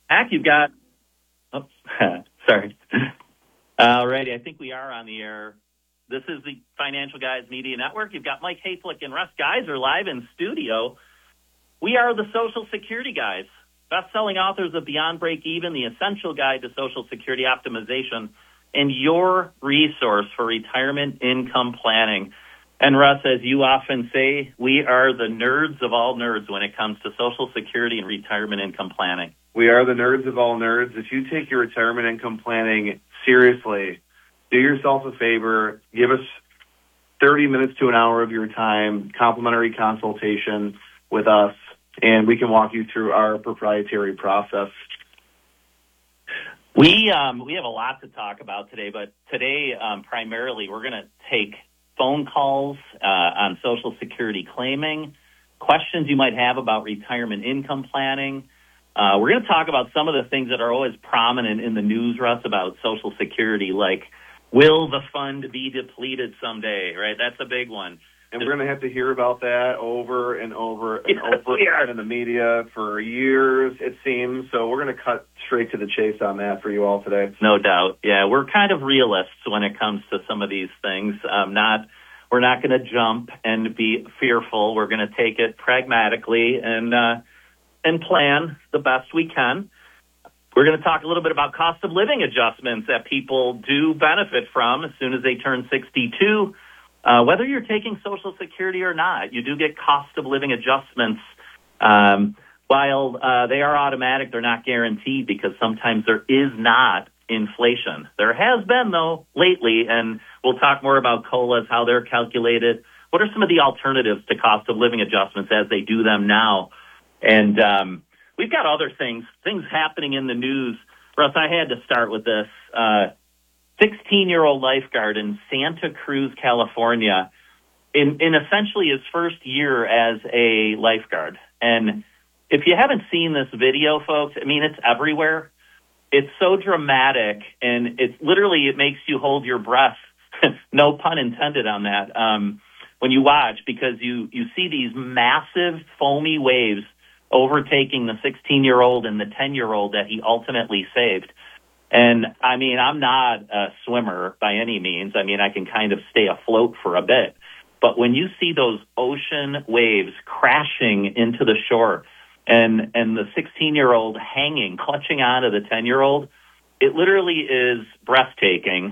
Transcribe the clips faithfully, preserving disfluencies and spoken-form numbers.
Hack, you've got. Oh, sorry. All righty, I think we are on the air. This is the Financial Guys Media Network. You've got Mike Hayflick and Russ Geiser live in studio. We are the Social Security Guys, best-selling authors of Beyond Break Even, The Essential Guide to Social Security Optimization, and your resource for retirement income planning. And Russ, as you often say, we are the nerds of all nerds when it comes to Social Security and retirement income planning. We are the nerds of all nerds. If you take your retirement income planning seriously, do yourself a favor, give us thirty minutes to an hour of your time, complimentary consultation with us, and we can walk you through our proprietary process. We um, we have a lot to talk about today, but today um, primarily we're going to take phone calls uh, on Social Security claiming, questions you might have about retirement income planning. Uh, we're going to talk about some of the things that are always prominent in the news, Russ, about Social Security, like, will the fund be depleted someday, right? That's a big one. And we're going to have to hear about that over and over and yes, over again in the media for years, it seems. So we're going to cut straight to the chase on that for you all today. No doubt. Yeah, we're kind of realists when it comes to some of these things. Um, not, we're not going to jump and be fearful. We're going to take it pragmatically and uh, and plan the best we can. We're going to talk a little bit about cost of living adjustments that people do benefit from as soon as they turn sixty-two. Uh, whether you're taking Social Security or not, you do get cost of living adjustments. Um, while uh, they are automatic, they're not guaranteed because sometimes there is not inflation. There has been, though, lately, and we'll talk more about COLAs, how they're calculated. What are some of the alternatives to cost of living adjustments as they do them now? And um, we've got other things, things happening in the news. Russ, I had to start with this. Uh, sixteen-year-old lifeguard in Santa Cruz, California, in, in essentially his first year as a lifeguard. And if you haven't seen this video, folks, I mean, it's everywhere. It's so dramatic, and it's literally, it makes you hold your breath. No pun intended on that. Um, when you watch, because you, you see these massive foamy waves overtaking the sixteen-year-old and the ten-year-old that he ultimately saved. And, I mean, I'm not a swimmer by any means. I mean, I can kind of stay afloat for a bit. But when you see those ocean waves crashing into the shore and, and the sixteen-year-old hanging, clutching onto the ten-year-old, it literally is breathtaking.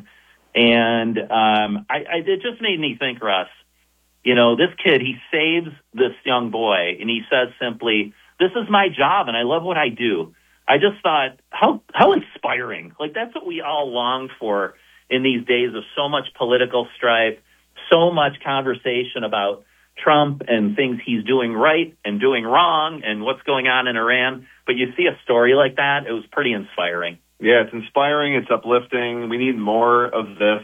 And um, I, I, it just made me think, Russ, you know, this kid, he saves this young boy, and he says simply, this is my job, and I love what I do. I just thought, how how inspiring. Like, that's what we all long for in these days of so much political strife, so much conversation about Trump and things he's doing right and doing wrong and what's going on in Iran. But you see a story like that, it was pretty inspiring. Yeah, it's inspiring. It's uplifting. We need more of this.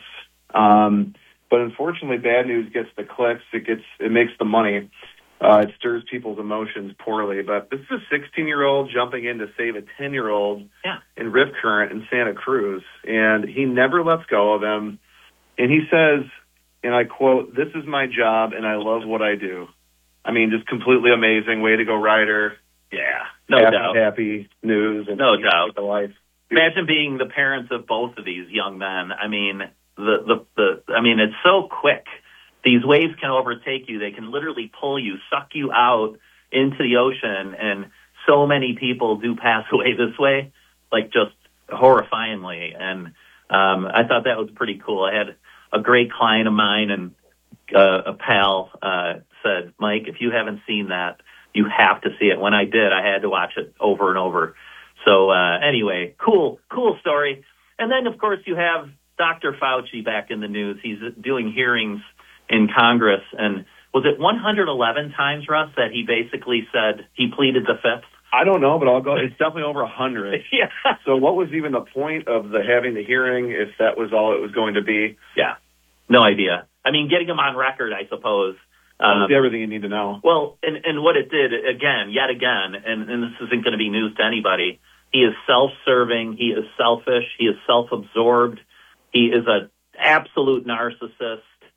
Um, but unfortunately, bad news gets the clicks. It gets it makes the money. Uh, it stirs people's emotions poorly. But this is a sixteen-year-old jumping in to save a ten-year-old yeah. in Rip Current in Santa Cruz. And he never lets go of him. And he says, and I quote, "This is my job, and I love what I do." I mean, just completely amazing. Way to go, Ryder. Yeah, no happy, doubt. Happy news. And no doubt. The life. Imagine being the parents of both of these young men. I mean, the, the, the, I mean, it's so quick. These waves can overtake you. They can literally pull you, suck you out into the ocean. And so many people do pass away this way, like just horrifyingly. And um, I thought that was pretty cool. I had a great client of mine and uh, a pal uh, said, Mike, if you haven't seen that, you have to see it. When I did, I had to watch it over and over. So uh, anyway, cool, cool story. And then, of course, you have Doctor Fauci back in the news. He's doing hearings in Congress. And was it one hundred eleven times, Russ, that he basically said he pleaded the fifth? I don't know, but I'll go. It's definitely over one hundred. Yeah. So what was even the point of the having the hearing if that was all it was going to be? Yeah, no idea. I mean, getting him on record, I suppose. Um, That's everything you need to know. Well, and, and what it did, again, yet again, and, and this isn't going to be news to anybody, he is self-serving, he is selfish, he is self-absorbed, he is an absolute narcissist,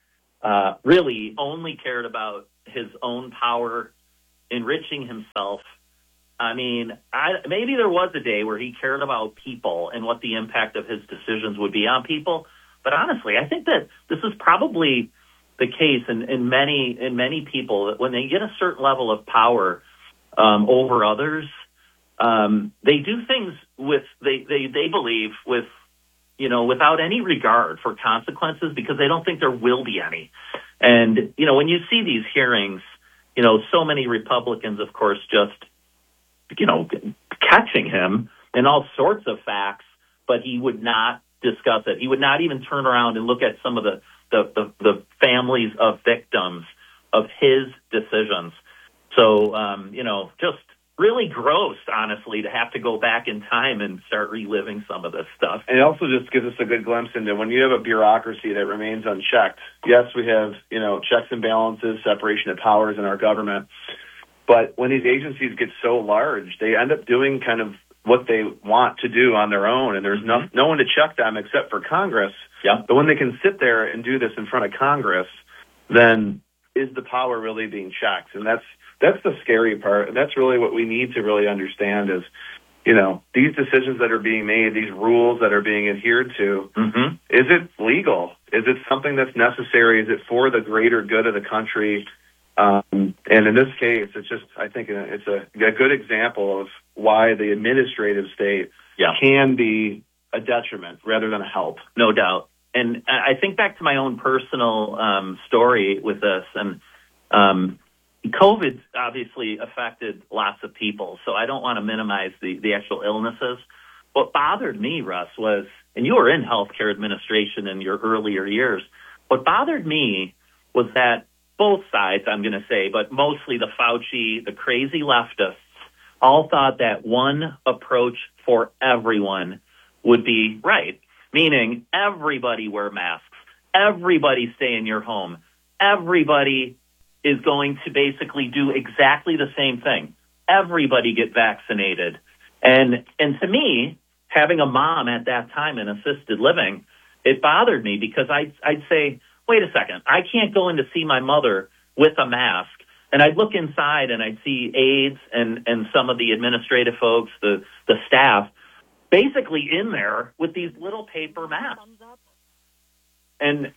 uh, really only cared about his own power, enriching himself, I mean, I, maybe there was a day where he cared about people and what the impact of his decisions would be on people. But honestly, I think that this is probably the case in, in many in many people that when they get a certain level of power um, over others, um, they do things with they, they they believe with you know without any regard for consequences because they don't think there will be any. And you know when you see these hearings, you know so many Republicans, of course, just you know, catching him in all sorts of facts, but he would not discuss it. He would not even turn around and look at some of the, the, the, the families of victims of his decisions. So, um, you know, just really gross, honestly, to have to go back in time and start reliving some of this stuff. And it also just gives us a good glimpse into when you have a bureaucracy that remains unchecked. Yes, we have, you know, checks and balances, separation of powers in our government. But when these agencies get so large, they end up doing kind of what they want to do on their own, and there's no no one to check them except for Congress. Yeah. But when they can sit there and do this in front of Congress, then is the power really being checked? And that's that's the scary part. And that's really what we need to really understand is, you know, these decisions that are being made, these rules that are being adhered to, mm-hmm. is it legal? Is it something that's necessary? Is it for the greater good of the country? Um, and in this case, it's just, I think it's a, a good example of why the administrative state yeah. can be a detriment rather than a help. No doubt. And I think back to my own personal um, story with this, and um, COVID obviously affected lots of people, so I don't want to minimize the, the actual illnesses. What bothered me, Russ, was, and you were in healthcare administration in your earlier years, what bothered me was that both sides, I'm going to say, but mostly the Fauci, the crazy leftists, all thought that one approach for everyone would be right, meaning everybody wear masks, everybody stay in your home, everybody is going to basically do exactly the same thing. Everybody get vaccinated. And and to me, having a mom at that time in assisted living, it bothered me because I'd, I'd say, wait a second, I can't go in to see my mother with a mask. And I'd look inside and I'd see aides and, and some of the administrative folks, the, the staff, basically in there with these little paper masks. And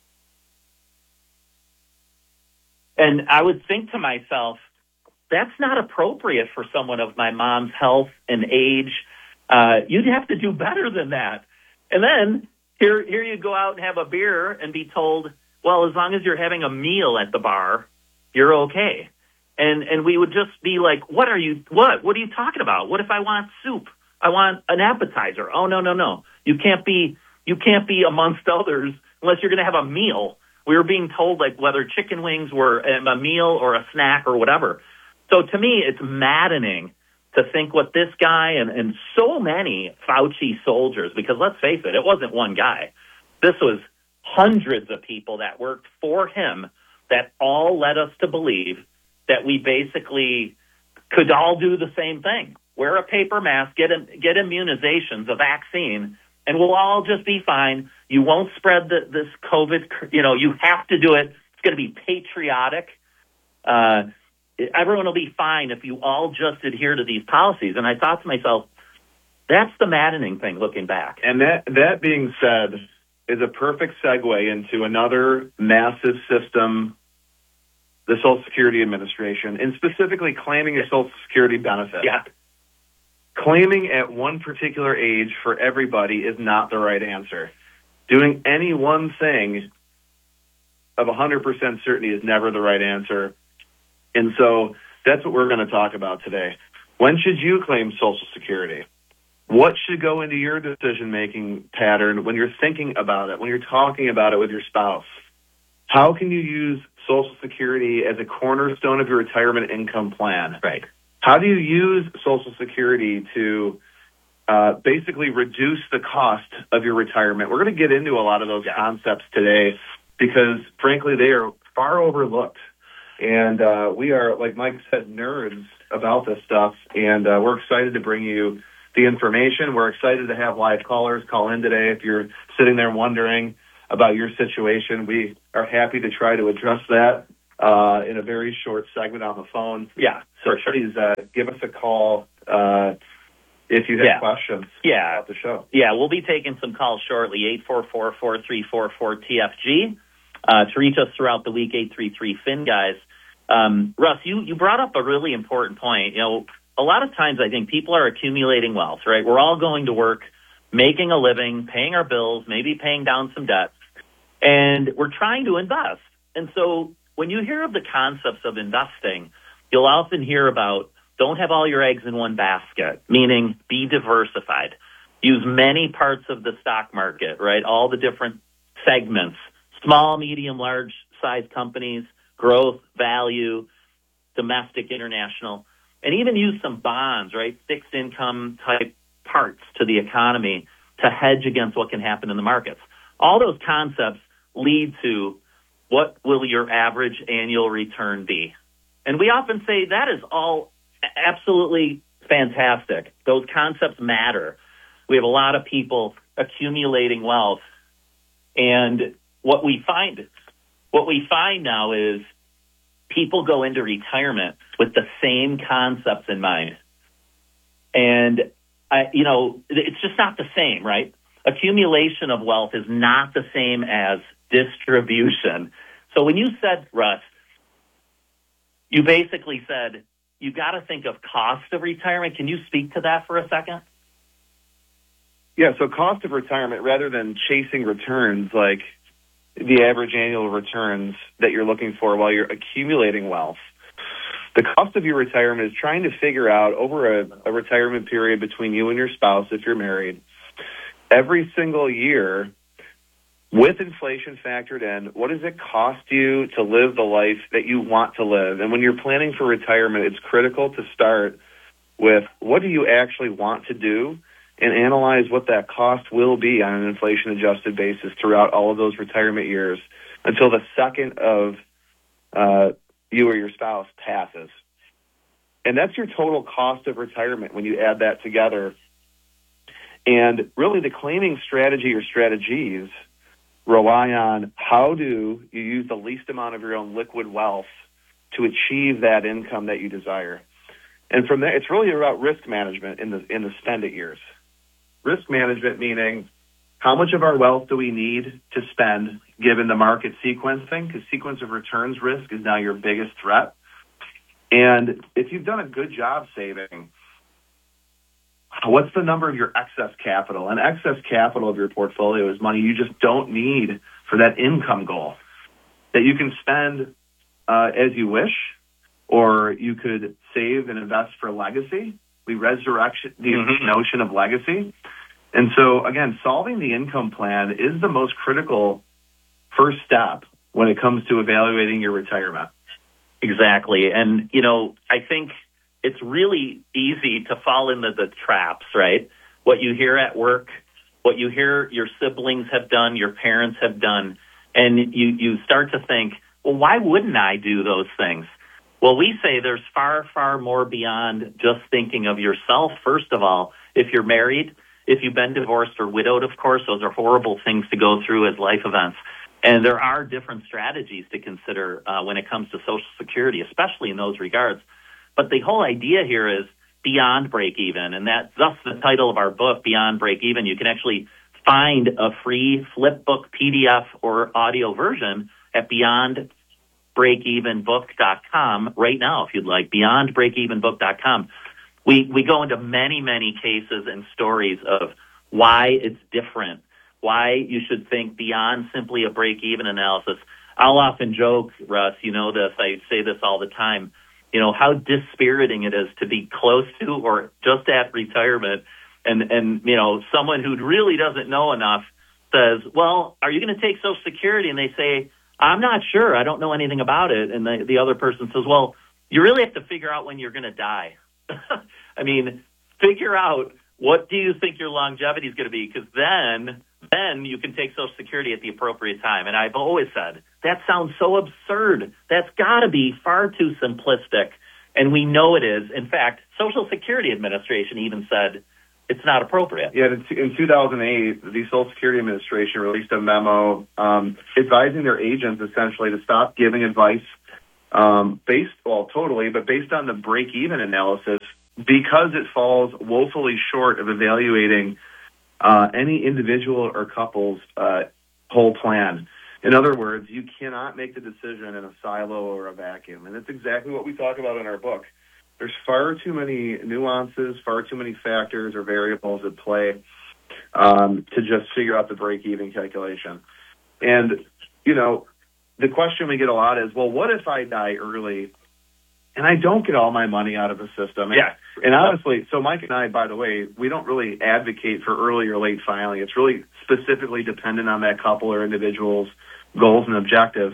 and I would think to myself, that's not appropriate for someone of my mom's health and age. Uh, you'd have to do better than that. And then Here, here you go out and have a beer and be told, well, as long as you're having a meal at the bar, you're okay. And and we would just be like, what are you, what? What are you talking about? What if I want soup? I want an appetizer. Oh, no, no, no. You can't be, you can't be amongst others unless you're going to have a meal. We were being told like whether chicken wings were a meal or a snack or whatever. So to me, it's maddening to think what this guy and, and so many Fauci soldiers, because let's face it, it wasn't one guy. This was hundreds of people that worked for him that all led us to believe that we basically could all do the same thing. Wear a paper mask, get get immunizations, a vaccine, and we'll all just be fine. You won't spread the, this COVID. You know, you have to do it. It's going to be patriotic. Uh Everyone will be fine if you all just adhere to these policies. And I thought to myself, that's the maddening thing looking back. And that, that being said is a perfect segue into another massive system, the Social Security Administration, and specifically claiming a Social Security benefit. Yeah. Claiming at one particular age for everybody is not the right answer. Doing any one thing of one hundred percent certainty is never the right answer. And so that's what we're going to talk about today. When should you claim Social Security? What should go into your decision-making pattern when you're thinking about it, when you're talking about it with your spouse? How can you use Social Security as a cornerstone of your retirement income plan? Right. How do you use Social Security to uh, basically reduce the cost of your retirement? We're going to get into a lot of those concepts today because, frankly, they are far overlooked. And uh, we are, like Mike said, nerds about this stuff, and uh, we're excited to bring you the information. We're excited to have live callers call in today. If you're sitting there wondering about your situation, we are happy to try to address that uh, in a very short segment on the phone. Yeah, so for sure. please uh, give us a call uh, if you have yeah. questions yeah. about the show. Yeah, we'll be taking some calls shortly, eight four four, four three four, four T F G. Uh, to reach us throughout the week, eight three three, F I N, guys. Um, Russ, you, you brought up a really important point. You know, a lot of times I think people are accumulating wealth, right? We're all going to work, making a living, paying our bills, maybe paying down some debt, and we're trying to invest. And so when you hear of the concepts of investing, you'll often hear about don't have all your eggs in one basket, meaning be diversified. Use many parts of the stock market, right? All the different segments, small, medium, large size companies, growth, value, domestic, international, and even use some bonds, right? Fixed income type parts to the economy to hedge against what can happen in the markets. All those concepts lead to what will your average annual return be? And we often say that is all absolutely fantastic. Those concepts matter. We have a lot of people accumulating wealth, and what we find what we find now is people go into retirement with the same concepts in mind. And I, you know, it's just not the same, right? Accumulation of wealth is not the same as distribution. So when you said, Russ, you basically said you got to think of cost of retirement. Can you speak to that for a second? Yeah, so cost of retirement, rather than chasing returns like the average annual returns that you're looking for while you're accumulating wealth, the cost of your retirement is trying to figure out over a, a retirement period between you and your spouse, if you're married, every single year, with inflation factored in, what does it cost you to live the life that you want to live? And when you're planning for retirement, it's critical to start with what do you actually want to do, and analyze what that cost will be on an inflation-adjusted basis throughout all of those retirement years until the second of uh, you or your spouse passes. And that's your total cost of retirement when you add that together. And really the claiming strategy or strategies rely on how do you use the least amount of your own liquid wealth to achieve that income that you desire. And from there, it's really about risk management in the in the spend it years. Risk management meaning how much of our wealth do we need to spend given the market sequencing, because sequence of returns risk is now your biggest threat. And if you've done a good job saving, what's the number of your excess capital? And excess capital of your portfolio is money you just don't need for that income goal that you can spend uh, as you wish, or you could save and invest for legacy. We resurrect the mm-hmm. notion of legacy. And so, again, solving the income plan is the most critical first step when it comes to evaluating your retirement. Exactly. And, you know, I think it's really easy to fall into the traps, right? What you hear at work, what you hear your siblings have done, your parents have done, and you, you start to think, well, why wouldn't I do those things? Well, we say there's far, far more beyond just thinking of yourself. First of all, if you're married, if you've been divorced or widowed, of course, those are horrible things to go through as life events. And there are different strategies to consider uh, when it comes to Social Security, especially in those regards. But the whole idea here is beyond break even. And that's thus the title of our book, Beyond Break Even. You can actually find a free flip book P D F or audio version at beyond break even book dot com right now, if you'd like, beyond break even book dot com. We we go into many, many cases and stories of why it's different, why you should think beyond simply a break-even analysis. I'll often joke, Russ, you know this, I say this all the time, you know, how dispiriting it is to be close to or just at retirement, and, and you know, someone who really doesn't know enough says, well, are you going to take Social Security? And they say, I'm not sure. I don't know anything about it. And the, the other person says, well, you really have to figure out when you're going to die. I mean, figure out what do you think your longevity is going to be, because then then you can take Social Security at the appropriate time. And I've always said, that sounds so absurd. That's got to be far too simplistic. And we know it is. In fact, Social Security Administration even said it's not appropriate. Yeah, in two thousand eight, the Social Security Administration released a memo um, advising their agents essentially to stop giving advice um, based, well, totally, but based on the break-even analysis, because it falls woefully short of evaluating uh, any individual or couple's uh, whole plan. In other words, you cannot make the decision in a silo or a vacuum. And that's exactly what we talk about in our book. There's far too many nuances, far too many factors or variables at play um, to just figure out the break-even calculation. And, you know, the question we get a lot is, well, what if I die early and I don't get all my money out of the system? Yeah. And, and honestly, so Mike and I, by the way, we don't really advocate for early or late filing. It's really specifically dependent on that couple or individual's goals and objectives.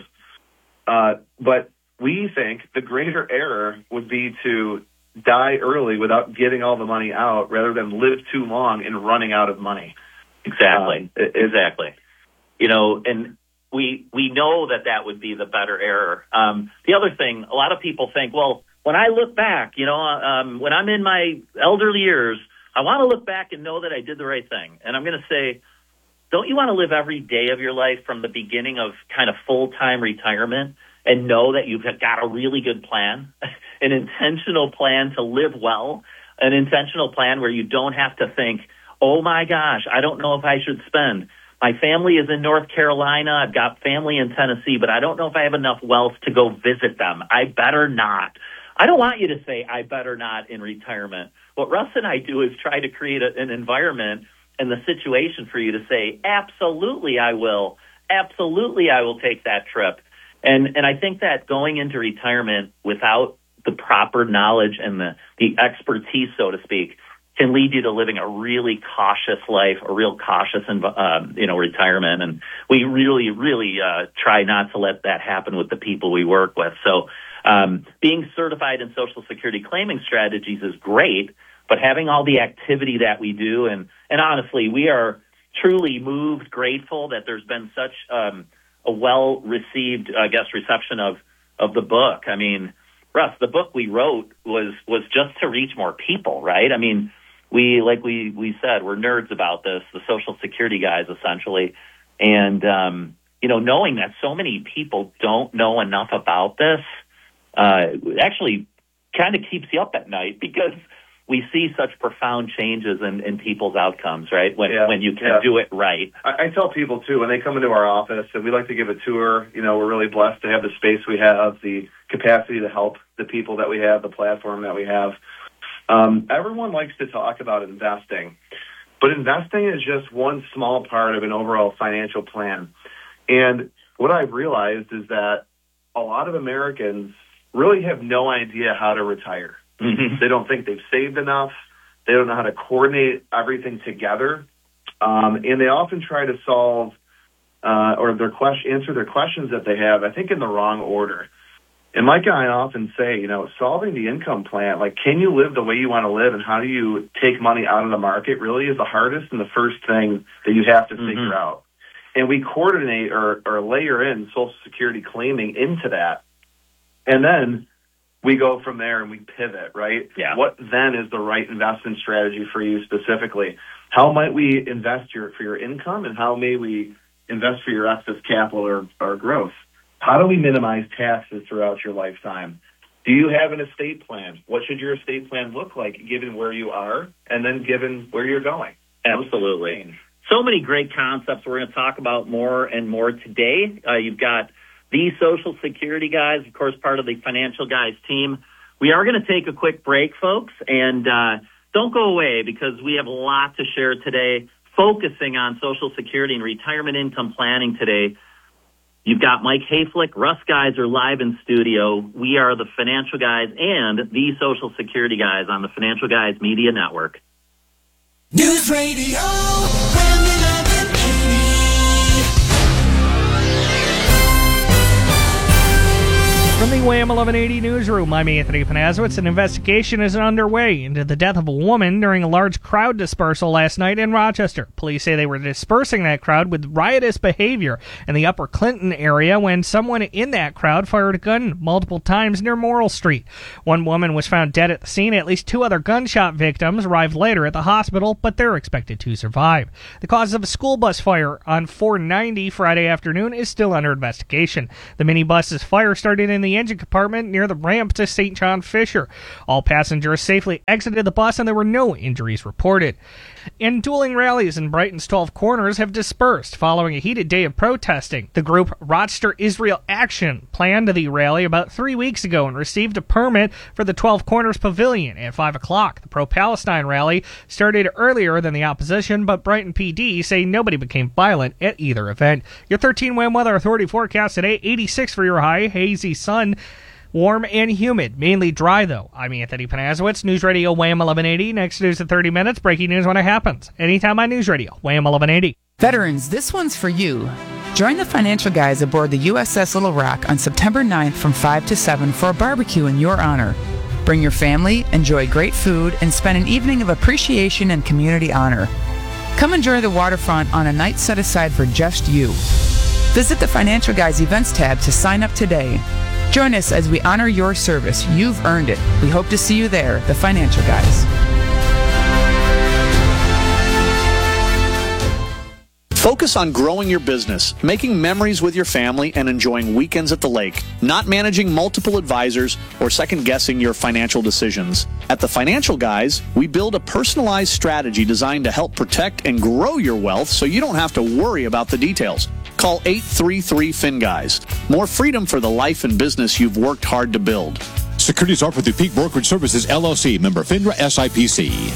Uh, but we think the greater error would be to die early without getting all the money out rather than live too long and running out of money. Exactly. Um, exactly. You know, and we we know that that would be the better error. Um, the other thing, a lot of people think, well, when I look back, you know, um, when I'm in my elderly years, I want to look back and know that I did the right thing. And I'm going to say, don't you want to live every day of your life from the beginning of kind of full-time retirement and know that you've got a really good plan, an intentional plan to live well, an intentional plan where you don't have to think, oh, my gosh, I don't know if I should spend. My family is in North Carolina. I've got family in Tennessee, but I don't know if I have enough wealth to go visit them. I better not. I don't want you to say, I better not in retirement. What Russ and I do is try to create a, an environment and the situation for you to say, absolutely, I will. Absolutely, I will take that trip. And and I think that going into retirement without the proper knowledge and the, the expertise, so to speak, can lead you to living a really cautious life, a real cautious, um, you know, retirement. And we really, really uh, try not to let that happen with the people we work with. So um, being certified in Social Security claiming strategies is great, but having all the activity that we do, and, and honestly, we are truly moved, grateful that there's been such um, a well-received, I guess, reception of, of the book. I mean, Russ, the book we wrote was was just to reach more people, right? I mean, we, like we, we said, we're nerds about this, the Social Security guys, essentially. And, um, you know, knowing that so many people don't know enough about this uh, actually kind of keeps you up at night, because we see such profound changes in, in people's outcomes, right, when yeah, when you can yeah. do it right. I, I tell people, too, when they come into our office, and we like to give a tour, you know, we're really blessed to have the space we have, the capacity to help the people that we have, the platform that we have. Um, everyone likes to talk about investing, but investing is just one small part of an overall financial plan. And what I've realized is that a lot of Americans really have no idea how to retire. Mm-hmm. They don't think they've saved enough. They don't know how to coordinate everything together. Um, and they often try to solve uh, or their question, answer their questions that they have, I think, in the wrong order. And Mike and I often say, you know, solving the income plan, like, can you live the way you want to live and how do you take money out of the market, really is the hardest and the first thing that you have to mm-hmm. figure out. And we coordinate or, or layer in Social Security claiming into that. And then we go from there and we pivot, right? Yeah. What then is the right investment strategy for you specifically? How might we invest your, for your income, and how may we invest for your excess capital or, or growth? How do we minimize taxes throughout your lifetime? Do you have an estate plan? What should your estate plan look like given where you are and then given where you're going? Absolutely. So many great concepts we're going to talk about more and more today. Uh, you've got the Social Security guys, of course, part of the Financial Guys team. We are going to take a quick break, folks, and uh, don't go away, because we have a lot to share today, focusing on Social Security and retirement income planning today. You've got Mike Hayflick, Russ Guys are live in studio. We are the Financial Guys and the Social Security guys on the Financial Guys Media Network. News Radio eleven eighty. From the Wham eleven eighty newsroom, I'm Anthony Panazowitz. An investigation is underway into the death of a woman during a large crowd dispersal last night in Rochester. Police say they were dispersing that crowd with riotous behavior in the Upper Clinton area when someone in that crowd fired a gun multiple times near Morrill Street. One woman was found dead at the scene. At least two other gunshot victims arrived later at the hospital, but they're expected to survive. The cause of a school bus fire on four ninety Friday afternoon is still under investigation. The minibus's fire started in the the engine compartment near the ramp to Saint John Fisher. All passengers safely exited the bus and there were no injuries reported. And dueling rallies in Brighton's twelve Corners have dispersed following a heated day of protesting. The group Rochester Israel Action planned the rally about three weeks ago and received a permit for the twelve Corners Pavilion at five o'clock. The pro-Palestine rally started earlier than the opposition, but Brighton P D say nobody became violent at either event. Your thirteen W A M Weather Authority forecast today, eighty-six for your high, hazy sun. Warm and humid, mainly dry, though. I'm Anthony Panazowitz, News Radio W A M eleven eighty. Next news in thirty minutes, breaking news when it happens. Anytime on News Radio, W A M eleven eighty. Veterans, this one's for you. Join the financial guys aboard the U S S Little Rock on September ninth from five to seven for a barbecue in your honor. Bring your family, enjoy great food, and spend an evening of appreciation and community honor. Come enjoy the waterfront on a night set aside for just you. Visit the Financial Guys Events tab to sign up today. Join us as we honor your service. You've earned it. We hope to see you there, the Financial Guys. Focus on growing your business, making memories with your family, and enjoying weekends at the lake, not managing multiple advisors or second-guessing your financial decisions. At the Financial Guys, we build a personalized strategy designed to help protect and grow your wealth so you don't have to worry about the details. Call eight three three F I N Guys. More freedom for the life and business you've worked hard to build. Securities offered through Peak Brokerage Services, L L C, member FINRA S I P C.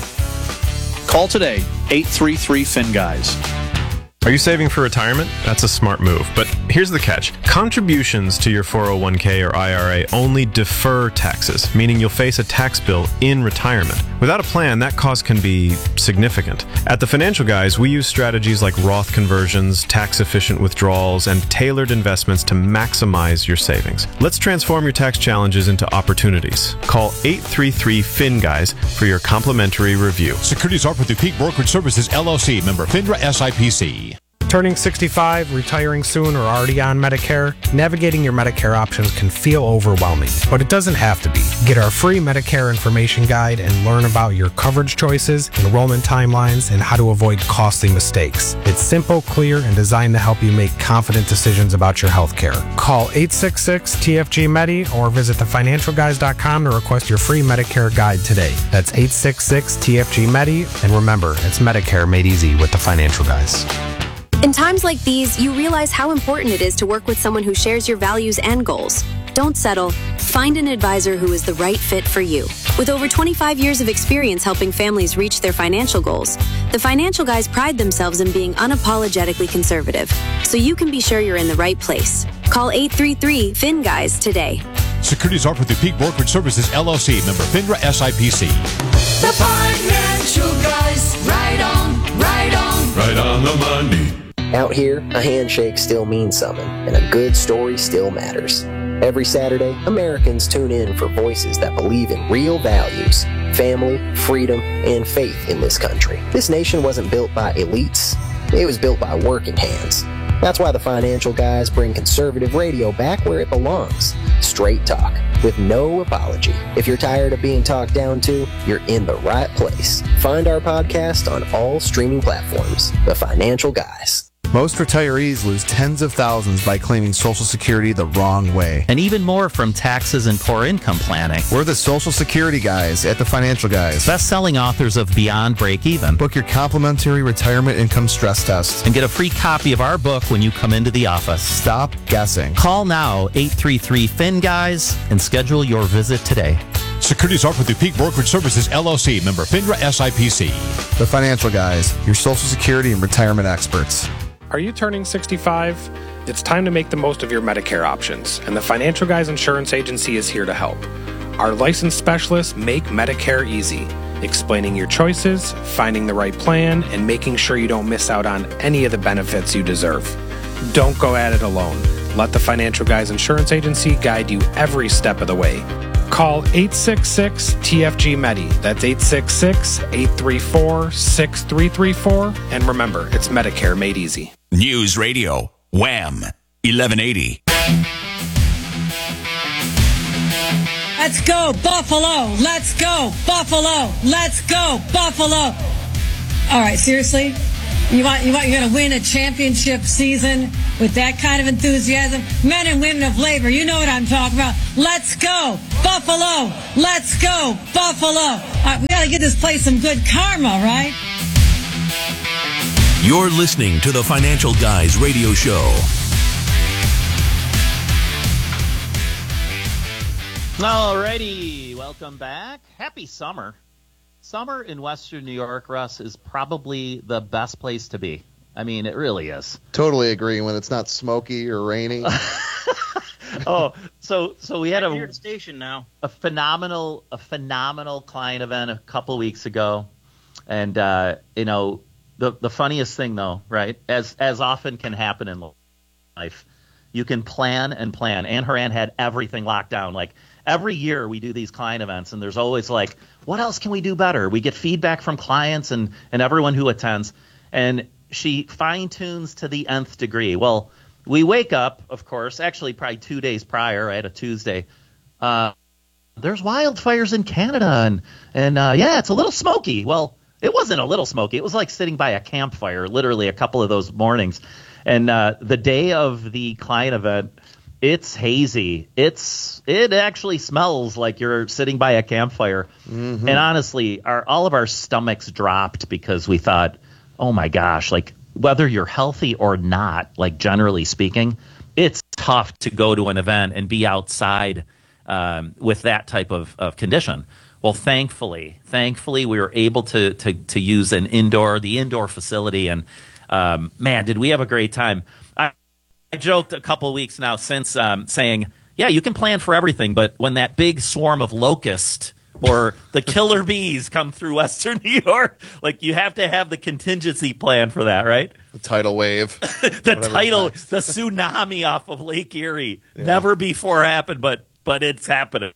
Call today, eight three three F I N Guys. Are you saving for retirement? That's a smart move. But here's the catch. Contributions to your four oh one k or I R A only defer taxes, meaning you'll face a tax bill in retirement. Without a plan, that cost can be significant. At the Financial Guys, we use strategies like Roth conversions, tax-efficient withdrawals, and tailored investments to maximize your savings. Let's transform your tax challenges into opportunities. Call eight three three F I N Guys for your complimentary review. Securities offered through Peak Brokerage Services, L L C, member FINRA S I P C. Turning sixty-five, retiring soon, or already on Medicare, navigating your Medicare options can feel overwhelming, but it doesn't have to be. Get our free Medicare information guide and learn about your coverage choices, enrollment timelines, and how to avoid costly mistakes. It's simple, clear, and designed to help you make confident decisions about your health care. Call eight six six T F G Medi or visit the financial guys dot com to request your free Medicare guide today. That's eight six six T F G Medi, and remember, it's Medicare made easy with the Financial Guys. In times like these, you realize how important it is to work with someone who shares your values and goals. Don't settle. Find an advisor who is the right fit for you. With over twenty-five years of experience helping families reach their financial goals, the Financial Guys pride themselves in being unapologetically conservative, so you can be sure you're in the right place. Call eight three three F I N Guys today. Securities offered through Peak Brokerage Services, L L C, member FINRA S I P C. The Financial Guys, right on, right on. Right on the money. Out here, a handshake still means something, and a good story still matters. Every Saturday, Americans tune in for voices that believe in real values, family, freedom, and faith in this country. This nation wasn't built by elites, it was built by working hands. That's why the Financial Guys bring conservative radio back where it belongs. Straight talk, with no apology. If you're tired of being talked down to, you're in the right place. Find our podcast on all streaming platforms. The Financial Guys. Most retirees lose tens of thousands by claiming Social Security the wrong way. And even more from taxes and poor income planning. We're the Social Security Guys at the Financial Guys. Best-selling authors of Beyond Break Even. Book your complimentary retirement income stress test. And get a free copy of our book when you come into the office. Stop guessing. Call now, eight three three F I N Guys, and schedule your visit today. Securities offered through Peak Brokerage Services, L L C, member FINRA S I P C. The Financial Guys, your Social Security and retirement experts. Are you turning sixty-five? It's time to make the most of your Medicare options, and the Financial Guys Insurance Agency is here to help. Our licensed specialists make Medicare easy, explaining your choices, finding the right plan, and making sure you don't miss out on any of the benefits you deserve. Don't go at it alone. Let the Financial Guys Insurance Agency guide you every step of the way. Call eight six six T F G Medi. That's eight six six, eight three four, six three three four. And remember, it's Medicare made easy. News Radio, W A M, eleven eighty. Let's go, Buffalo! Let's go, Buffalo! Let's go, Buffalo! All right, seriously? You want you want you're going to win a championship season with that kind of enthusiasm. Men and women of labor, you know what I'm talking about. Let's go, Buffalo. Let's go, Buffalo. Uh, we got to get this place some good karma, right? You're listening to the Financial Guys radio show. Alrighty, welcome back. Happy summer. Summer in Western New York, Russ, is probably the best place to be. I mean, it really is. Totally agree when it's not smoky or rainy. oh, so so we had Right a here at the station now. a phenomenal a phenomenal client event a couple weeks ago, and uh, you know the the funniest thing though, right? As as often can happen in life, you can plan and plan. Ann Horan had everything locked down. Like every year we do these client events, and there's always like, what else can we do better? We get feedback from clients and and everyone who attends, and she fine tunes to the nth degree. Well, we wake up, of course, actually probably two days prior, right, a Tuesday. Uh, there's wildfires in Canada, and, and uh, yeah, it's a little smoky. Well, it wasn't a little smoky. It was like sitting by a campfire, literally a couple of those mornings. And uh, the day of the client event, it's hazy. It's It actually smells like you're sitting by a campfire. Mm-hmm. And honestly, our all of our stomachs dropped because we thought, oh, my gosh, like whether you're healthy or not, like generally speaking, it's tough to go to an event and be outside um, with that type of, of condition. Well, thankfully, thankfully, we were able to to to use an indoor, the indoor facility, and um, man, did we have a great time. I, I joked a couple of weeks now since um, saying, yeah, you can plan for everything, but when that big swarm of locusts or the killer bees come through Western New York, like you have to have the contingency plan for that, right? The tidal wave. the tidal, the tsunami off of Lake Erie. Yeah. Never before happened, but but it's happening.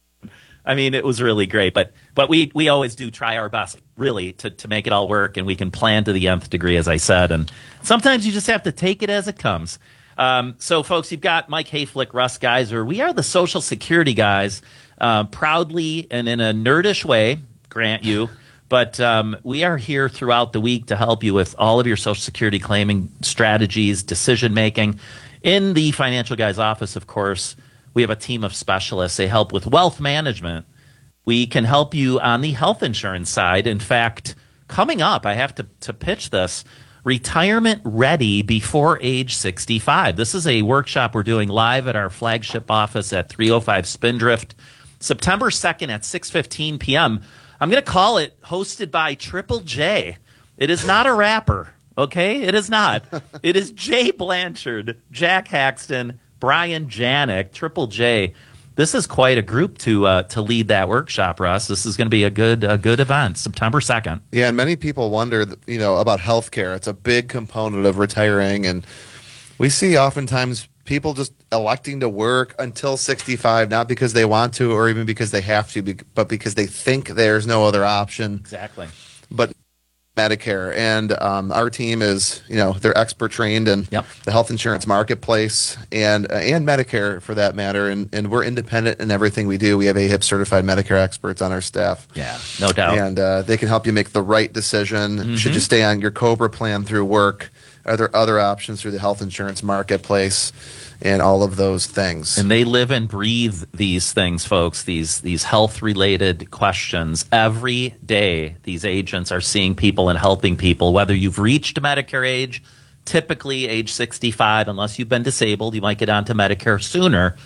I mean, it was really great, but but we, we always do try our best, really, to, to make it all work, and we can plan to the nth degree, as I said, and sometimes you just have to take it as it comes. Um, so, folks, you've got Mike Hayflick, Russ Geiser. We are the Social Security guys, uh, proudly and in a nerdish way, grant you, but um, we are here throughout the week to help you with all of your Social Security claiming strategies, decision-making. In the Financial Guys office, of course, we have a team of specialists. They help with wealth management. We can help you on the health insurance side. In fact, coming up, I have to, to pitch this, Retirement Ready Before Age sixty-five. This is a workshop we're doing live at our flagship office at three oh five Spindrift, September second at six fifteen p.m. I'm going to call it hosted by Triple J. It is not a rapper, okay? It is not. It is Jay Blanchard, Jack Haxton, Brian Janik, Triple J. This is quite a group to uh, to lead that workshop, Russ. This is going to be a good a good event, September second. Yeah, and many people wonder, you know, about healthcare. It's a big component of retiring, and we see oftentimes people just electing to work until sixty-five, not because they want to or even because they have to, but because they think there's no other option. Exactly. But Medicare, and um, our team is, you know, they're expert trained in yep. the health insurance marketplace and uh, and Medicare for that matter, and, and we're independent in everything we do. We have A H I P certified Medicare experts on our staff. Yeah, no doubt. And uh, they can help you make the right decision. Mm-hmm. Should you stay on your COBRA plan through work? Are there other options through the health insurance marketplace? And all of those things. And they live and breathe these things, folks, these these health-related questions. Every day, these agents are seeing people and helping people, whether you've reached Medicare age, typically age sixty-five, unless you've been disabled, you might get onto Medicare sooner.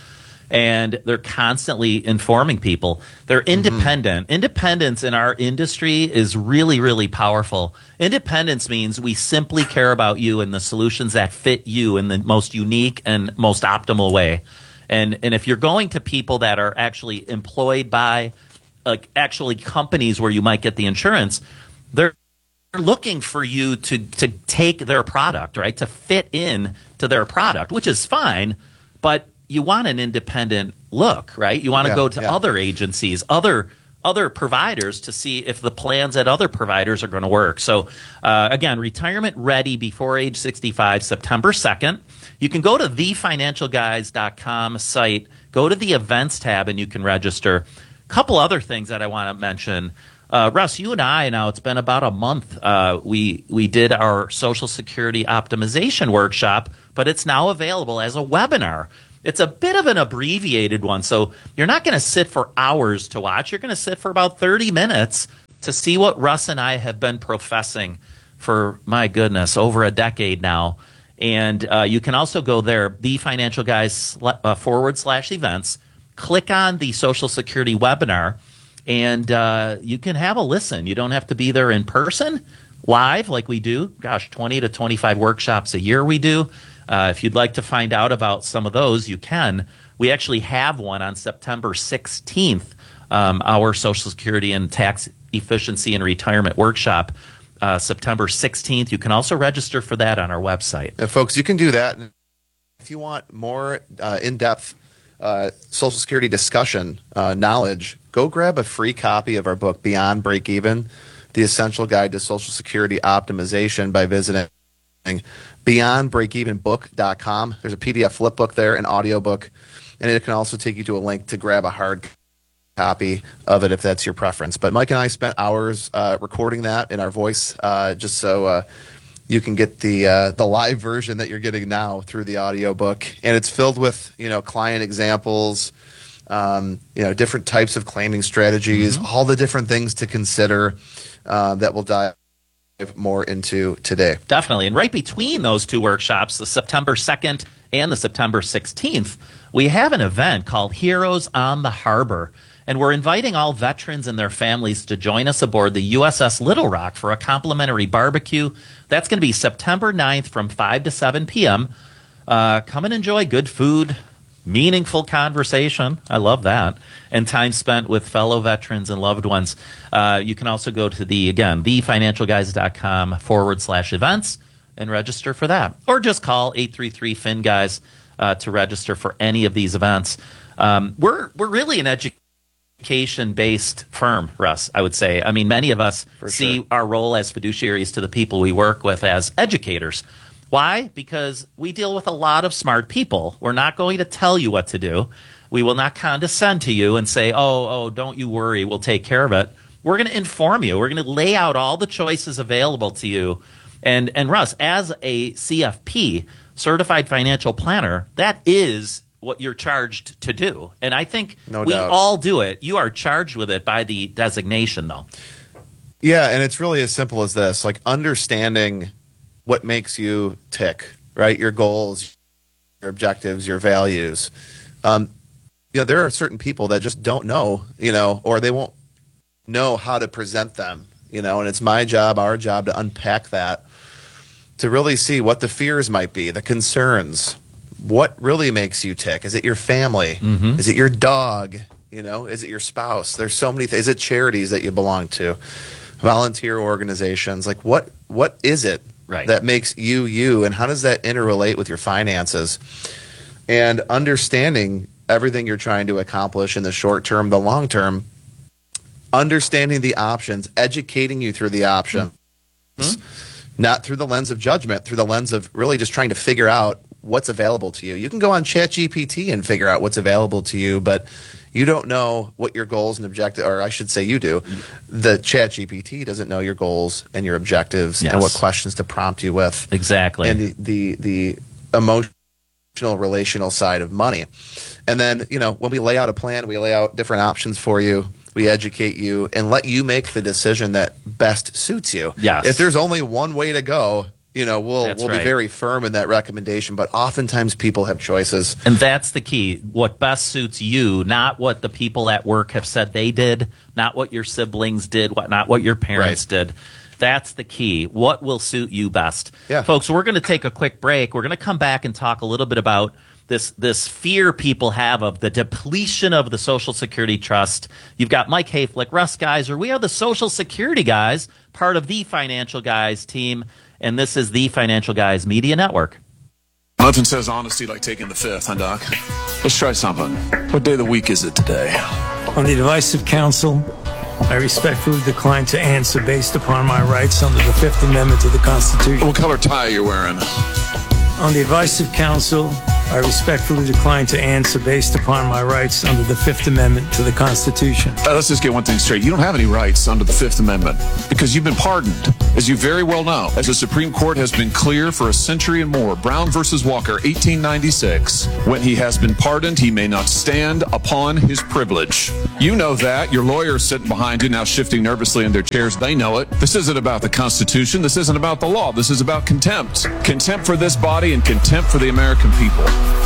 And they're constantly informing people. They're independent. Mm-hmm. Independence in our industry is really, really powerful. Independence means we simply care about you and the solutions that fit you in the most unique and most optimal way. And and if you're going to people that are actually employed by like actually companies where you might get the insurance, they're looking for you to to take their product, right? To fit in to their product, which is fine, but you want an independent look, right? You want to yeah, go to yeah. other agencies, other other providers to see if the plans at other providers are going to work. So, uh, again, Retirement Ready Before Age sixty-five, September second. You can go to the financial guys dot com site, go to the events tab, and you can register. A couple other things that I want to mention. Uh, Russ, you and I now, it's been about a month. Uh, we we did our Social Security optimization workshop, but it's now available as a webinar. It's a bit of an abbreviated one, so you're not going to sit for hours to watch. You're going to sit for about thirty minutes to see what Russ and I have been professing for, my goodness, over a decade now. And uh, you can also go there, the Financial Guys uh, forward slash events, click on the Social Security webinar, and uh, you can have a listen. You don't have to be there in person, live like we do. Gosh, twenty to twenty-five workshops a year we do. Uh, if you'd like to find out about some of those, you can. We actually have one on September sixteenth, um, our Social Security and Tax Efficiency and Retirement Workshop, uh, September sixteenth. You can also register for that on our website. And folks, you can do that. If you want more uh, in-depth uh, Social Security discussion uh, knowledge, go grab a free copy of our book, Beyond Break Even, The Essential Guide to Social Security Optimization, by visiting beyond break even book dot com. There's a P D F flip book there, an audio book, and it can also take you to a link to grab a hard copy of it if that's your preference. But Mike and I spent hours uh, recording that in our voice uh, just so uh, you can get the uh, the live version that you're getting now through the audio book. And it's filled with, you know, client examples, um, you know, different types of claiming strategies, mm-hmm. all the different things to consider uh, that we'll dive more into today. Definitely. And right between those two workshops, the September second and the September sixteenth, we have an event called Heroes on the Harbor. And we're inviting all veterans and their families to join us aboard the U S S Little Rock for a complimentary barbecue. That's going to be September ninth from five to seven p.m. Uh, come and enjoy good food, meaningful conversation. I love that. And time spent with fellow veterans and loved ones. Uh, you can also go to the, again, the financial guys dot com forward slash events and register for that. Or just call eight three three F I N Guys uh, to register for any of these events. Um, we're, we're really an education-based firm, Russ, I would say. I mean, many of us for see sure. our role as fiduciaries to the people we work with as educators. Why? Because we deal with a lot of smart people. We're not going to tell you what to do. We will not condescend to you and say, oh, oh, don't you worry, we'll take care of it. We're going to inform you. We're going to lay out all the choices available to you. And, and Russ, as a C F P, Certified Financial Planner, that is what you're charged to do. And I think no we doubt. all do it. You are charged with it by the designation, though. Yeah, and it's really as simple as this, like understanding what makes you tick, right? Your goals, your objectives, your values. Um, you know, there are certain people that just don't know, you know, or they won't know how to present them, you know, and it's my job, our job to unpack that, to really see what the fears might be, the concerns, what really makes you tick. Is it your family? Mm-hmm. Is it your dog? You know, is it your spouse? There's so many things. Is it charities that you belong to? Volunteer organizations? Like what, what is it right. that makes you you, and how does that interrelate with your finances? And understanding everything you're trying to accomplish in the short term, the long term, understanding the options, educating you through the options, mm-hmm. not through the lens of judgment, through the lens of really just trying to figure out what's available to you. You can go on ChatGPT and figure out what's available to you, but you don't know what your goals and objectives, or I should say you do. The ChatGPT doesn't know your goals and your objectives yes. and what questions to prompt you with. Exactly. And the, the, the emotional, relational side of money. And then, you know, when we lay out a plan, we lay out different options for you. We educate you and let you make the decision that best suits you. Yes. If there's only one way to go, you know, we'll that's we'll right. be very firm in that recommendation, but oftentimes people have choices. And that's the key. What best suits you, not what the people at work have said they did, not what your siblings did, what not what your parents right. did. That's the key. What will suit you best? Yeah. Folks, we're going to take a quick break. We're going to come back and talk a little bit about this this fear people have of the depletion of the Social Security Trust. You've got Mike Hayflick, Russ Geiser. We are the Social Security Guys, part of the Financial Guys team, and this is the Financial Guys Media Network. Nothing says honesty like taking the fifth, huh, Doc? Let's try something. What day of the week is it today? On the advice of counsel, I respectfully decline to answer based upon my rights under the Fifth Amendment to the Constitution. What color tie are you wearing? On the advice of counsel, I respectfully decline to answer based upon my rights under the Fifth Amendment to the Constitution. Uh, let's just get one thing straight. You don't have any rights under the Fifth Amendment because you've been pardoned, as you very well know. As the Supreme Court has been clear for a century and more, Brown versus Walker, eighteen ninety-six, when he has been pardoned, he may not stand upon his privilege. You know that. Your lawyers sitting behind you now shifting nervously in their chairs. They know it. This isn't about the Constitution. This isn't about the law. This is about contempt. Contempt for this body and contempt for the American people.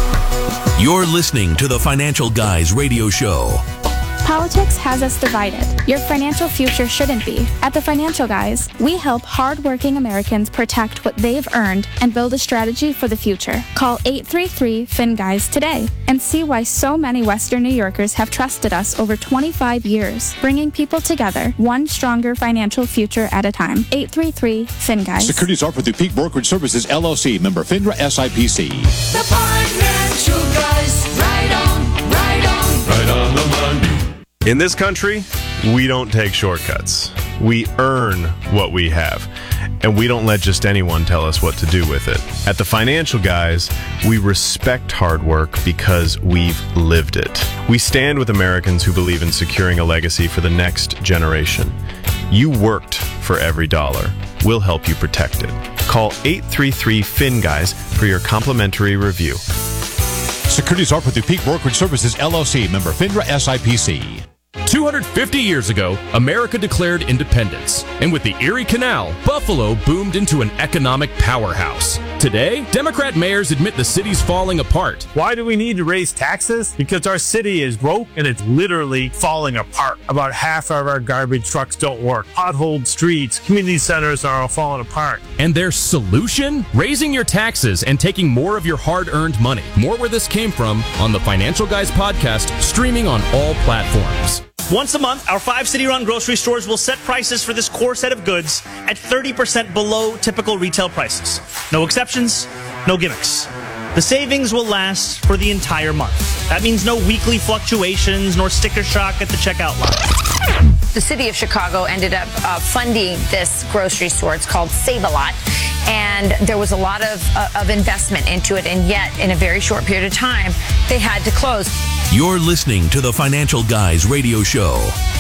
You're listening to the Financial Guys radio show. Politics has us divided. Your financial future shouldn't be. At the Financial Guys, we help hardworking Americans protect what they've earned and build a strategy for the future. Call eight three three, F I N Guys today and see why so many Western New Yorkers have trusted us over twenty-five years, bringing people together, one stronger financial future at a time. eight three three, F I N Guys. Securities offered through Peak Brokerage Services, L L C, member FINRA S I P C. The Financial Guys, right on, right on, right on the money. In this country, we don't take shortcuts. We earn what we have, and we don't let just anyone tell us what to do with it. At the Financial Guys, we respect hard work because we've lived it. We stand with Americans who believe in securing a legacy for the next generation. You worked for every dollar. We'll help you protect it. Call eight three three, F I N Guys for your complimentary review. Securities offered through Peak Brokerage Services, L L C, member FINRA S I P C. two hundred fifty years ago, America declared independence. And with the Erie Canal, Buffalo boomed into an economic powerhouse. Today, Democrat mayors admit the city's falling apart. Why do we need to raise taxes? Because our city is broke and it's literally falling apart. About half of our garbage trucks don't work. Potholed streets, community centers are all falling apart. And their solution? Raising your taxes and taking more of your hard-earned money. More where this came from on the Financial Guys podcast, streaming on all platforms. Once a month, our five city-run grocery stores will set prices for this core set of goods at thirty percent below typical retail prices. No exceptions, no gimmicks. The savings will last for the entire month. That means no weekly fluctuations nor sticker shock at the checkout line. The city of Chicago ended up uh, funding this grocery store. It's called Save-A-Lot. And there was a lot of, uh, of investment into it. And yet, in a very short period of time, they had to close. You're listening to the Financial Guys radio show.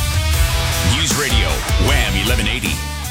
News Radio, Wham eleven eighty.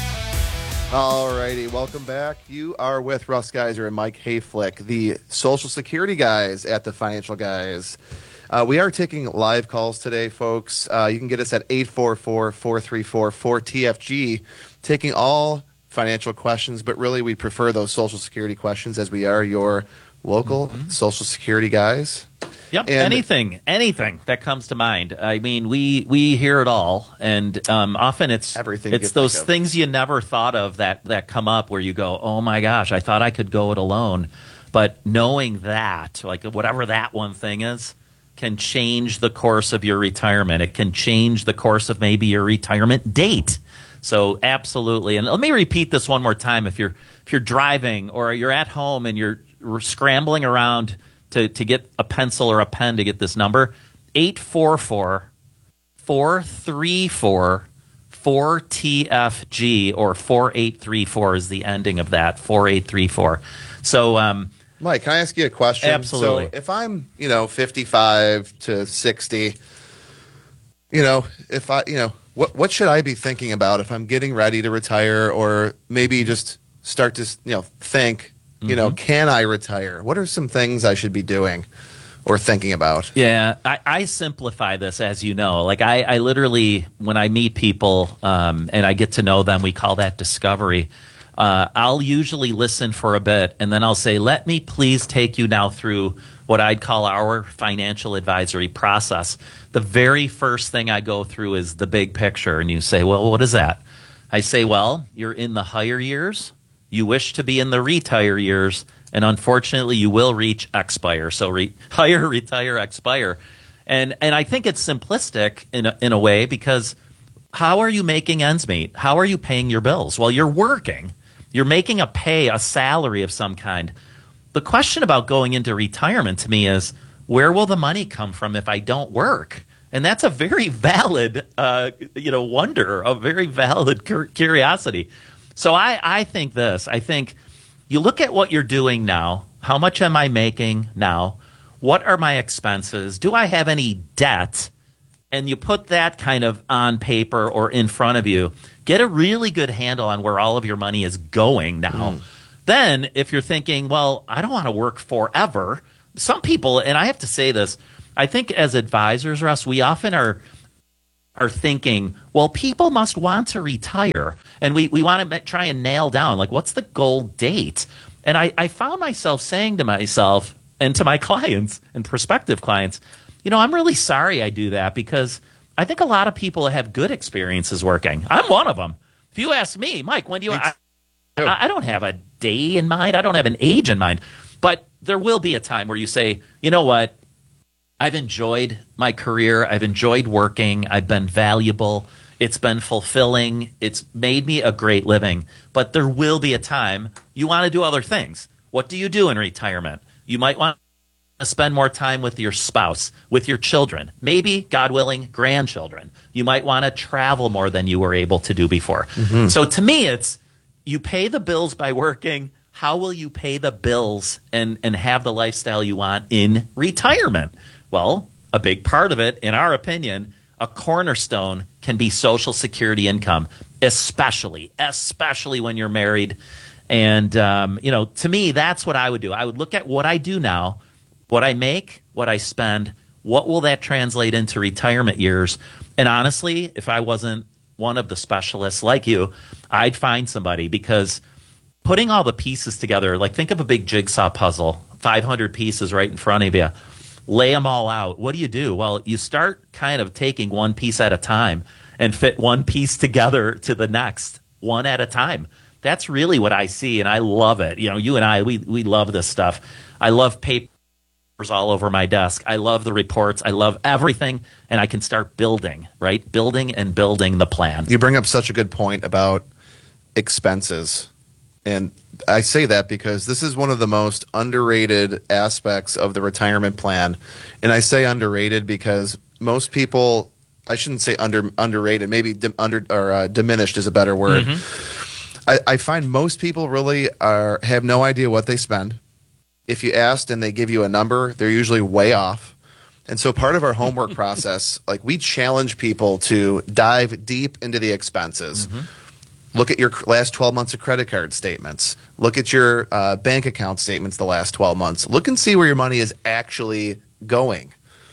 All righty, welcome back. You are with Russ Geiser and Mike Hayflick, the Social Security guys at the Financial Guys. Uh, we are taking live calls today, folks. Uh, you can get us at eight four four, four three four, four T F G, taking all financial questions, but really we prefer those Social Security questions as we are your local mm-hmm. Social Security guys. Yep, and anything, anything that comes to mind. I mean, we we hear it all, and um, often it's everything. It's those things you never thought of that that come up where you go, oh my gosh, I thought I could go it alone, but knowing that, like whatever that one thing is, can change the course of your retirement. It can change the course of maybe your retirement date. So absolutely, and let me repeat this one more time. If you're if you're driving or you're at home and you're scrambling around to, to get a pencil or a pen to get this number, eight four four, four three four, four T F G, or four eight three four is the ending of that, four eight three four. So, um, Mike, can I ask you a question? Absolutely. So if I'm, you know, fifty-five to sixty, you know, if I, you know, what what should I be thinking about if I'm getting ready to retire, or maybe just start to, you know, think, you mm-hmm. know, can I retire? What are some things I should be doing or thinking about? Yeah, I, I simplify this, as you know. Like I, I literally, when I meet people um, and I get to know them, we call that discovery. Uh, I'll usually listen for a bit, and then I'll say, let me please take you now through what I'd call our financial advisory process. The very first thing I go through is the big picture, and you say, well, what is that? I say, well, you're in the higher years. You wish to be in the retire years, and unfortunately, you will reach expire. So re- hire, retire, expire. And and I think it's simplistic in a, in a way, because how are you making ends meet? How are you paying your bills? Well, you're working. You're making a pay, a salary of some kind. The question about going into retirement to me is, where will the money come from if I don't work? And that's a very valid, uh, you know, wonder, a very valid cur- curiosity. So I, I think this. I think you look at what you're doing now. How much am I making now? what are my expenses? Do I have any debt? And you put that kind of on paper or in front of you, get a really good handle on where all of your money is going now. Mm. Then if you're thinking, well, I don't want to work forever. Some people, and I have to say this, I think as advisors, Russ, we often are are thinking, well, people must want to retire. And we, we want to try and nail down, like, what's the goal date? And I, I found myself saying to myself and to my clients and prospective clients, you know, I'm really sorry I do that because I think a lot of people have good experiences working. I'm one of them. If you ask me, Mike, when do you I, I don't have a day in mind. I don't have an age in mind. But there will be a time where you say, you know what? I've enjoyed my career. I've enjoyed working. I've been valuable. It's been fulfilling. It's made me a great living. But there will be a time you want to do other things. What do you do in retirement? You might want to spend more time with your spouse, with your children, maybe, God willing, grandchildren. You might want to travel more than you were able to do before. Mm-hmm. So to me, it's you pay the bills by working. How will you pay the bills and, and have the lifestyle you want in retirement? Well, a big part of it, in our opinion, a cornerstone can be Social Security income, especially, especially when you're married. And, um, you know, to me, that's what I would do. I would look at what I do now, what I make, what I spend, what will that translate into retirement years? And honestly, if I wasn't one of the specialists like you, I'd find somebody because putting all the pieces together, like think of a big jigsaw puzzle, five hundred pieces right in front of you. Lay them all out. What do you do? Well, you start kind of taking one piece at a time and fit one piece together to the next, one at a time. That's really what I see, and I love it. You know, you and I, we we love this stuff. I love papers all over my desk. I love the reports. I love everything, and I can start building, right? Building and building the plan. You bring up such a good point about expenses. And I say that because this is one of the most underrated aspects of the retirement plan. And I say underrated because most people, I shouldn't say under underrated, maybe dim, under or uh, diminished is a better word. Mm-hmm. I, I find most people really are have no idea what they spend. If you asked and they give you a number, they're usually way off. And so part of our homework process, like we challenge people to dive deep into the expenses. Mm-hmm. Look at your last twelve months of credit card statements. Look at your uh, bank account statements the last twelve months. Look and see where your money is actually going.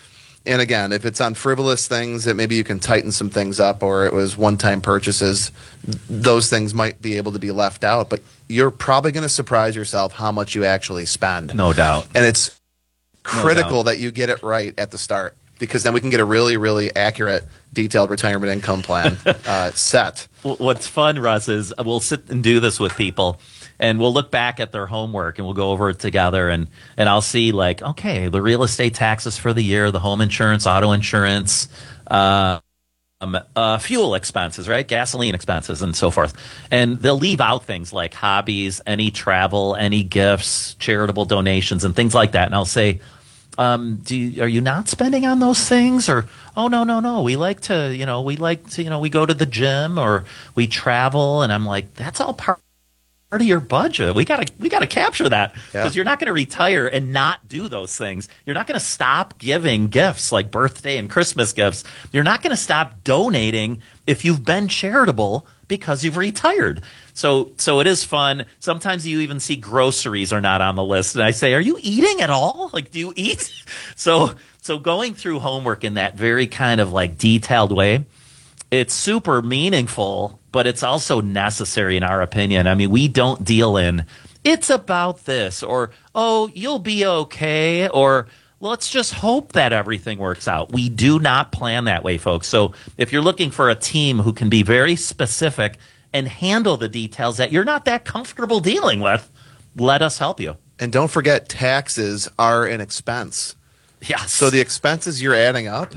And again, if it's on frivolous things that maybe you can tighten some things up, or it was one-time purchases, those things might be able to be left out. But you're probably going to surprise yourself how much you actually spend. No doubt. And it's critical no doubt. that you get it right at the start, because then we can get a really, really accurate, detailed retirement income plan uh, set. What's fun, Russ, is we'll sit and do this with people, and we'll look back at their homework, and we'll go over it together, and, and I'll see, like, okay, the real estate taxes for the year, the home insurance, auto insurance, uh, um, uh, fuel expenses, right, gasoline expenses, and so forth. And they'll leave out things like hobbies, any travel, any gifts, charitable donations, and things like that. And I'll say, Um, do you, are you not spending on those things? Or, oh, no, no, no. We like to, you know, we like to, you know, we go to the gym or we travel. And I'm like, that's all part of your budget. We got to, we got to capture that, because yeah. you're not going to retire and not do those things. You're not going to stop giving gifts like birthday and Christmas gifts. You're not going to stop donating if you've been charitable because you've retired. So so it is fun. Sometimes you even see groceries are not on the list. And I say, are you eating at all? Like, do you eat? So so going through homework in that very kind of like detailed way, it's super meaningful, but it's also necessary in our opinion. I mean, we don't deal in, it's about this, or, oh, you'll be okay, or let's just hope that everything works out. We do not plan that way, folks. So if you're looking for a team who can be very specific and handle the details that you're not that comfortable dealing with, let us help you. And don't forget, taxes are an expense. Yes. So the expenses you're adding up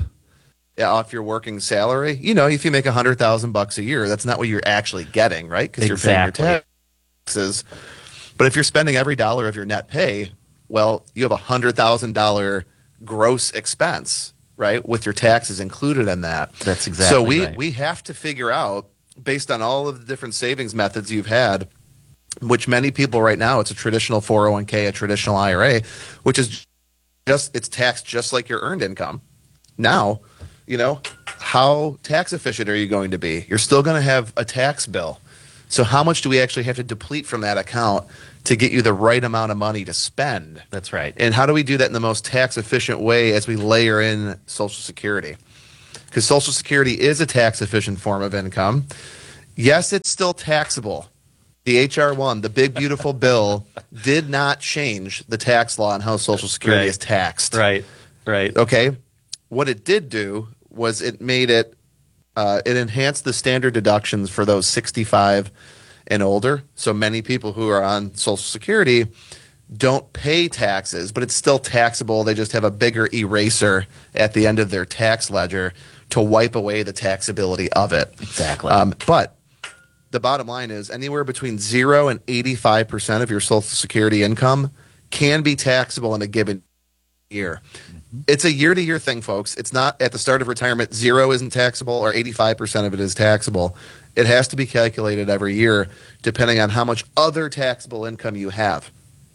off your working salary, you know, if you make a hundred thousand bucks a year, that's not what you're actually getting, right? Because exactly. you're paying your taxes. But if you're spending every dollar of your net pay, well, you have a hundred thousand dollar gross expense, right, with your taxes included in that. That's exactly so we right. we have to figure out, based on all of the different savings methods you've had, which many people right now, it's a traditional four oh one k, a traditional I R A, which is just it's taxed just like your earned income. Now, you know, how tax efficient are you going to be? You're still going to have a tax bill. So how much do we actually have to deplete from that account to get you the right amount of money to spend? That's right. And how do we do that in the most tax efficient way as we layer in Social Security? Because Social Security is a tax efficient form of income. Yes, it's still taxable. The H R one, the big beautiful bill, did not change the tax law on how Social Security Right. is taxed. Right, right. Okay. What it did do was it made it, uh, it enhanced the standard deductions for those sixty-five and older. So many people who are on Social Security don't pay taxes, but it's still taxable. They just have a bigger eraser at the end of their tax ledger to wipe away the taxability of it. Exactly. Um, but the bottom line is anywhere between zero and eighty-five percent of your Social Security income can be taxable in a given year. Mm-hmm. It's a year-to-year thing, folks. It's not at the start of retirement, zero isn't taxable or eighty-five percent of it is taxable. It has to be calculated every year depending on how much other taxable income you have.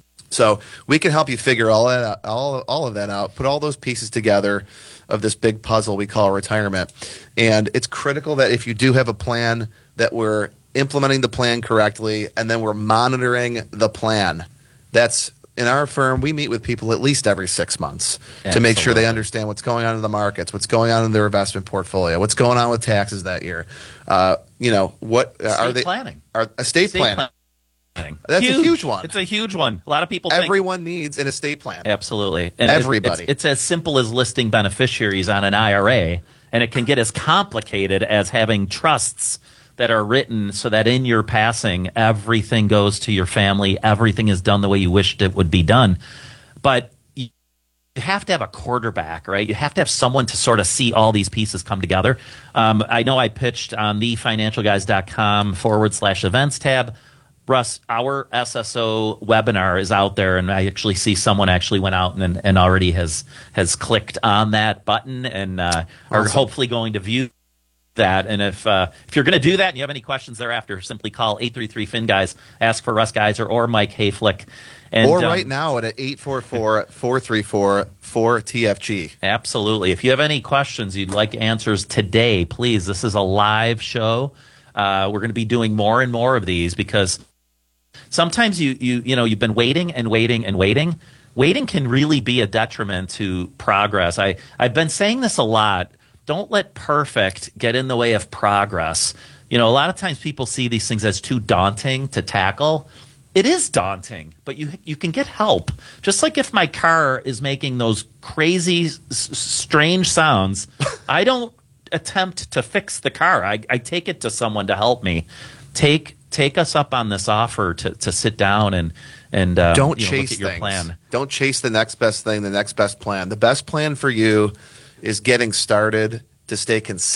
So we can help you figure all that out, all, all of that out, put all those pieces together of this big puzzle we call retirement. And it's critical that if you do have a plan, that we're implementing the plan correctly, and then we're monitoring the plan. That's in our firm, we meet with people at least every six months Absolutely. To make sure they understand what's going on in the markets, what's going on in their investment portfolio, what's going on with taxes that year. Uh, you know, what uh, are they planning? Are estate, estate planning. planning. That's huge. a huge one. It's a huge one. A lot of people Everyone think, needs an estate plan. Absolutely. And Everybody. It's, it's as simple as listing beneficiaries on an I R A, and it can get as complicated as having trusts that are written so that in your passing, everything goes to your family, everything is done the way you wished it would be done. But you have to have a quarterback, right? You have to have someone to sort of see all these pieces come together. Um, I know I pitched on the financial guys dot com forward slash events tab. Russ, our S S O webinar is out there, and I actually see someone actually went out and and already has has clicked on that button and uh, are Awesome. hopefully going to view that. And if uh, if you're going to do that and you have any questions thereafter, simply call eight three three Fin Guys, ask for Russ Geiser or Mike Hayflick. And, or um, right now at eight four four, four three four, four T F G. Absolutely. If you have any questions you'd like answers today, please, this is a live show. Uh, we're going to be doing more and more of these because sometimes you, you, you know, you've been waiting and waiting and waiting. Waiting can really be a detriment to progress. I, I've been saying this a lot. Don't let perfect get in the way of progress. You know, a lot of times people see these things as too daunting to tackle. It is daunting, but you you can get help. Just like if my car is making those crazy, s- strange sounds, I don't attempt to fix the car. I, I take it to someone to help me. Take take us up on this offer to, to sit down and and um, Don't you know, chase look at your things. plan. Don't chase the next best thing, the next best plan. The best plan for you is getting started, to stay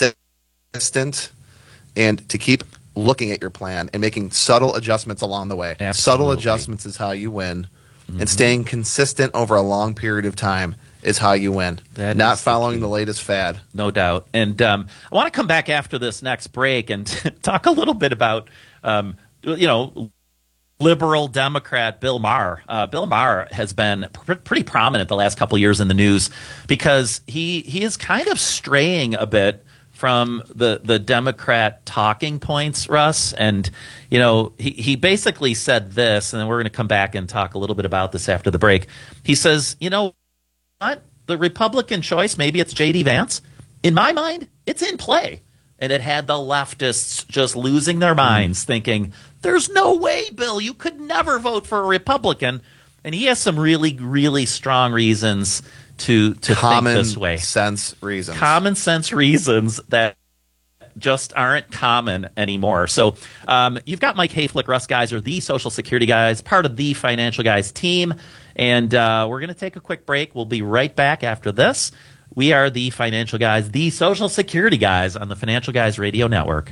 consistent, and to keep looking at your plan and making subtle adjustments along the way. Absolutely. Subtle adjustments is how you win. Mm-hmm. And staying consistent over a long period of time is how you win. That Not is the following key. the latest fad. No doubt. And um, I want to come back after this next break and talk a little bit about, um, you know, liberal Democrat Bill Maher. Uh, Bill Maher has been pr- pretty prominent the last couple of years in the news because he he is kind of straying a bit from the the Democrat talking points, Russ. And, you know, he, he basically said this, and then we're going to come back and talk a little bit about this after the break. He says, you know what? The Republican choice, maybe it's J D Vance. In my mind, it's in play. And it had the leftists just losing their minds, mm. thinking, there's no way, Bill, you could never vote for a Republican. And he has some really, really strong reasons to, to Common think this way. sense reasons. Common sense reasons that just aren't common anymore. So um, you've got Mike Hayflick, Russ Geiser, the Social Security Guys, part of the Financial Guys team. And uh, we're going to take a quick break. We'll be right back after this. We are the Financial Guys, the Social Security Guys on the Financial Guys Radio Network.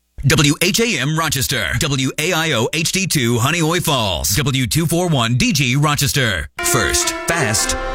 W H A M Rochester, W A I O H D two Honeoye Falls, W two forty-one D G Rochester. First, fast,